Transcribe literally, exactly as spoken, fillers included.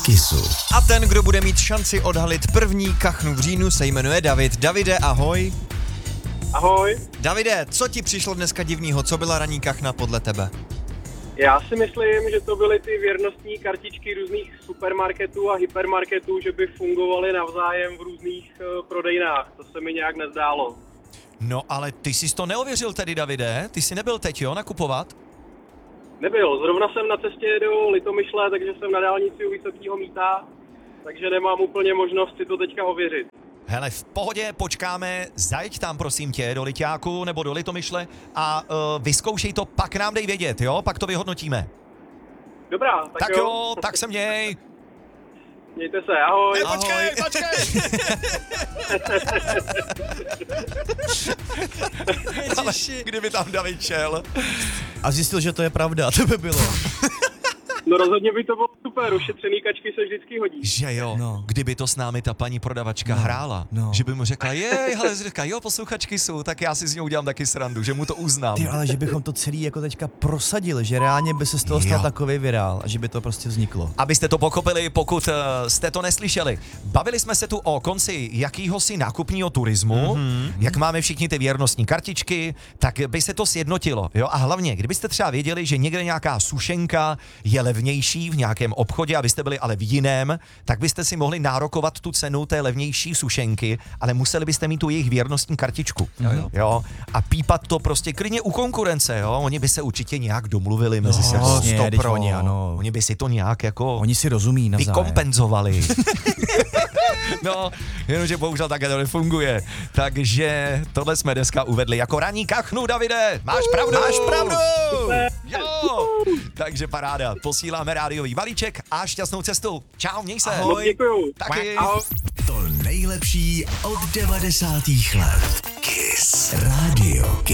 Kissu. A ten, kdo bude mít šanci odhalit první kachnu v říjnu, se jmenuje David. Davide, ahoj. Ahoj. Davide, co ti přišlo dneska divného? Co byla ranní kachna podle tebe? Já si myslím, že to byly ty věrnostní kartičky různých supermarketů a hypermarketů, že by fungovaly navzájem v různých uh, prodejnách. To se mi nějak nezdálo. No ale ty jsi to neověřil tedy, Davide? Ty jsi nebyl teď, jo, nakupovat? Nebyl. Zrovna jsem na cestě do Litomyšle, takže jsem na dálnici u Vysokýho Mýta, takže nemám úplně možnost si to teďka ověřit. Hele, v pohodě, počkáme, zajeď tam prosím tě do Liťáku nebo do Litomyšle a uh, vyzkoušej to, pak nám dej vědět, jo? Pak to vyhodnotíme. Dobrá, tak, Tak jo, jo tak se měj. Mějte se, ahoj. Ne, počkej, počkej. Ale kdyby tam David šel. A zjistil, že to je pravda, to by bylo. No rozhodně by to bylo super, ušetřený kačky se vždycky hodí. Že jo, No. kdyby to s námi ta paní prodavačka No, hrála, no. že by mu řekla, jej, hele, říká, jo, posluchačky jsou, tak já si s ní udělám taky srandu, že mu to uznám. Ty, ale že bychom to celý jako teďka prosadili, že reálně by se z toho stal Jo. takový virál a že by to prostě vzniklo. Abyste to pochopili, pokud uh, jste to neslyšeli. Bavili jsme se tu o konci jakýhosi nákupního turismu, mm-hmm. jak máme všichni ty věrnostní kartičky, tak by se to sjednotilo. Jo? A hlavně, kdybyste třeba věděli, že někde nějaká sušenka je levnější v nějakém obchodě, abyste byli ale v jiném, tak byste si mohli nárokovat tu cenu té levnější sušenky, ale museli byste mít tu jejich věrnostní kartičku. Jo, jo. Jo? A pípat to prostě klidně u konkurence, jo? Oni by se určitě nějak domluvili mezi sebou. jasně, Sto teď pro. oni, ano. Oni by si to nějak jako Oni si rozumí navzájem. vykompenzovali. No, jenomže bohužel také to nefunguje. Takže tohle jsme dneska uvedli jako ranní kachnu, Davide. Máš pravdu. Máš pravdu. Jo. Takže paráda. Posíláme rádiový balíček a šťastnou cestu. Čau, měj se. Moc děkuju. Taky. Ahoj. To nejlepší od devadesátých let. Kiss Radio.